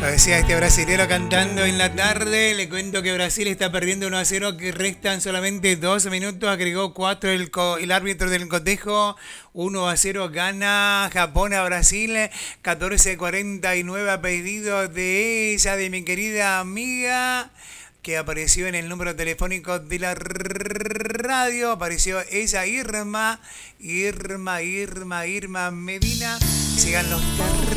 Lo decía este brasilero cantando en la tarde. Le cuento que Brasil está perdiendo 1-0, que restan solamente 2 minutos. Agregó 4 el árbitro del cotejo. 1-0 gana Japón a Brasil. 14:49 a pedido de ella, de mi querida amiga, que apareció en el número telefónico de la radio. Apareció ella, Irma Medina. Sigan los